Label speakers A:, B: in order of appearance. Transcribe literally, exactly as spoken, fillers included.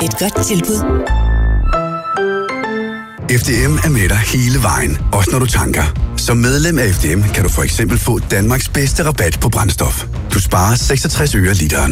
A: Et godt tilbud.
B: F D M er med dig hele vejen, også når du tanker. Som medlem af F D M kan du for eksempel få Danmarks bedste rabat på brændstof. Du sparer seksogtres øre literen.